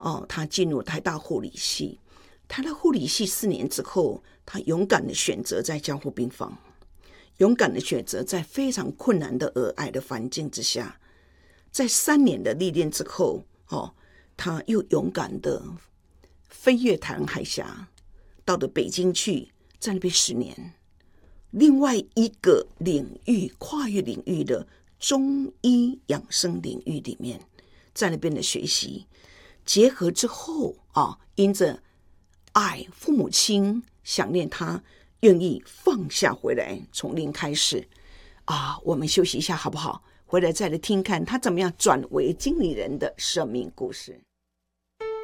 他进入台大护理系。台大护理系4年之后，他勇敢的选择在加护病房，勇敢的选择在非常困难的儿癌的环境之下，在3年的历练之后，他又勇敢的飞越台湾海峡，到了北京去，在那边10年。另外一个领域，跨越领域的中医养生领域里面，在那边的学习结合之后因着爱父母亲想念他，愿意放下回来，从零开始我们休息一下好不好？回来再来听看他怎么样转为经理人的生命故事。